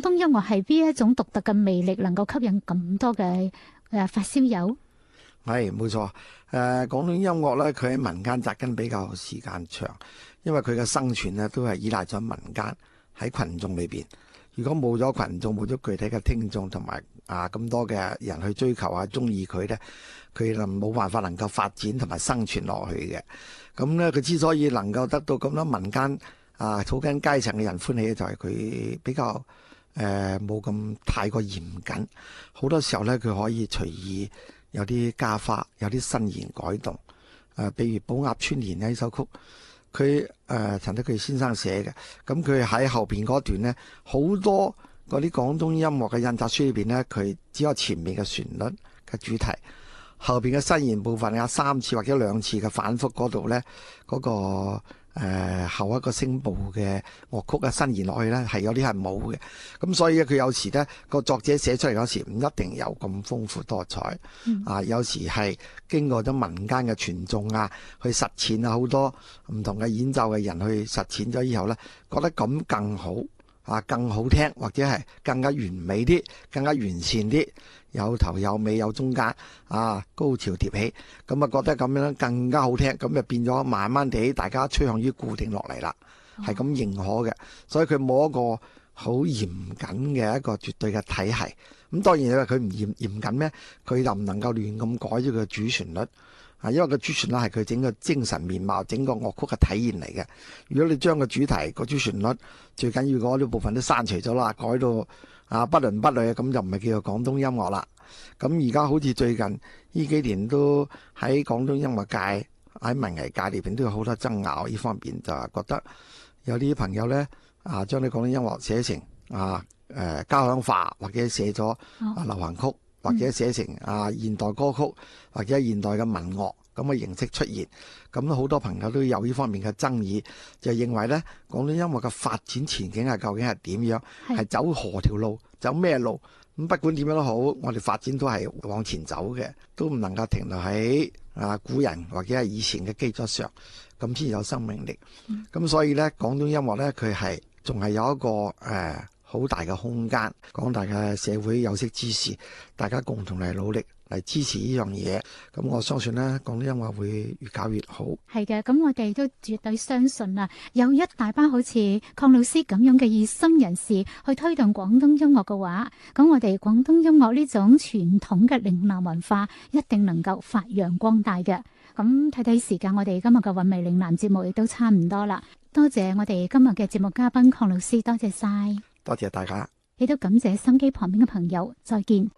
東音樂係邊一種獨特嘅魅力，能夠吸引咁多嘅發燒友？ 係冇錯，廣東音樂咧，佢喺民間紮根比較時間長，因為佢嘅生存咧都係依賴咗民間喺群眾裏邊。如果冇咗群眾，冇咗具體嘅聽眾同埋咁多嘅人去追求中意佢咧，佢就冇辦法能夠發展同埋生存落去嘅。咁咧，佢之所以能夠得到咁多民間草根階層嘅人歡喜，就係佢比較冇咁太過嚴謹，好多時候咧佢可以隨意有啲加花，有啲新言改動。比如《寶鴨春年》呢首曲，佢陳德钜先生寫嘅，咁佢喺後邊嗰段呢，好多嗰啲廣東音樂嘅印刷書裏邊呢，佢只有前面嘅旋律嘅主題，後邊嘅新言部分有3次或者2次嘅反覆嗰度呢，嗰個後一個聲部嘅樂曲嘅新言落去呢，係有啲係冇嘅。咁所以佢有時呢個作者寫出嚟嗰時唔一定有咁豐富多彩。有時係經過咗民間嘅傳頌去實踐好多唔同嘅演奏嘅人去實踐咗以後呢，覺得咁更好更好聽，或者係更加完美啲，更加完善啲，有頭有尾有中間高潮迭起，咁覺得咁樣更加好聽，咁就變咗慢慢地大家趨向於固定落嚟啦，係咁認可嘅。所以佢冇一個好嚴謹嘅一個絕對嘅體系。咁當然你話佢唔嚴謹咩？佢就唔能夠亂咁改咗佢嘅主旋律。因為個主旋律係佢整個精神面貌、整個樂曲嘅體現嚟嘅。如果你將個主題、個主旋律最緊要嗰啲部分都刪除咗啦，改到不倫不類，咁就唔係叫做廣東音樂啦。咁而家好似最近呢幾年都喺廣東音樂界、喺文藝界裏邊都有好多爭拗，呢方面就係覺得有啲朋友呢將啲廣東音樂寫成交響化，或者寫咗流行曲。或者寫成現代歌曲，或者現代嘅文樂咁嘅形式出現，咁好多朋友都有呢方面嘅爭議，就認為呢廣東音樂嘅發展前景係究竟係點樣，係走何條路，走咩路？咁不管點樣都好，我哋發展都係往前走嘅，都唔能夠停留喺古人或者係以前嘅基礎上，咁先有生命力。咁所以呢，廣東音樂呢，佢係仲係有一個好大嘅空間，廣大嘅社會有識之士，大家共同嚟努力嚟支持呢樣嘢。咁我相信呢，廣東音樂會越搞越好。 係嘅，咁我哋都絕對相信有一大班好似鄺老師咁樣嘅熱心人士去推動廣東音樂嘅話，咁我哋廣東音樂呢種傳統嘅嶺南文化一定能夠發揚光大嘅。咁睇時間，我哋今日嘅韻味嶺南節目亦都差唔多啦。多謝我哋今日嘅節目嘉賓鄺老師，多謝晒。 多謝大家， 亦都感謝心機旁邊嘅朋友，再見。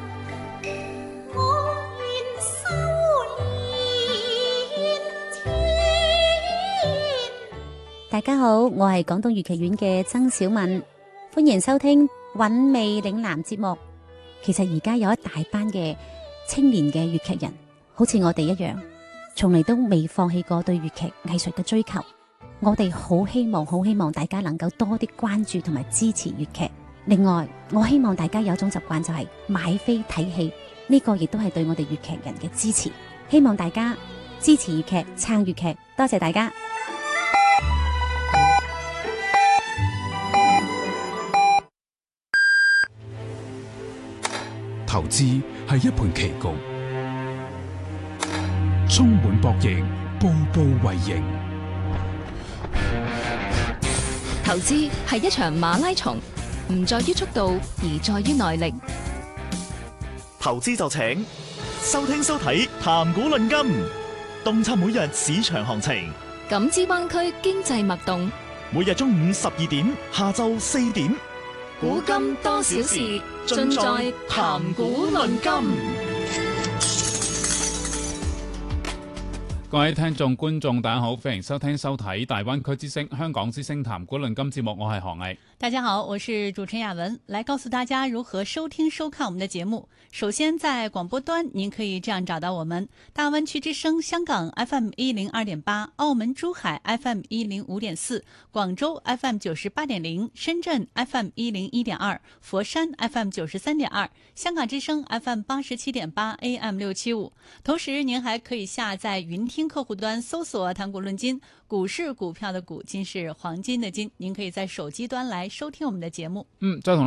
大家好，我係廣東粵劇院嘅曾小敏，歡迎收聽韻味嶺南節目。其實而家有一大班嘅青年嘅粵劇人，好似我哋一樣，從嚟都未放棄過對粵劇藝術嘅追求。我哋好希望大家能夠多啲關注同埋支持粵劇。另外，我希望大家有一種習慣，就係買飛睇戲，呢個亦都係對我哋粵劇人嘅支持。希望大家支持粵劇，撐粵劇，多謝大家。 投資係一盤棋局，充滿博弈，步步為營。 投資係一場馬拉松，唔在於速度，而在於耐力。 投資就請收聽收睇談股論金，洞察每日市場行情， 感知灣區經濟脈動。 每日中午12點，下晝4點， 古今多少事，盡在談股論金。 各位聽眾觀眾大家好，歡迎收聽收睇大灣區之聲香港之聲談股論金節目，我係何毅。 大家好，我是主持人雅文，來告訴大家如何收聽收看我們的節目。首先在廣播端您可以這樣找到我們：大灣區之聲香港 FM102.8， 澳門珠海 FM105.4， 廣州 FM98.0， 深圳 FM101.2， 佛山 FM93.2， 香港之聲 FM87.8 AM675。 同時您還可以下載雲聽客戶端搜索談股論金，股市股票的股，金是黃金的金，您可以在手機端來收聽我們的節目。 再同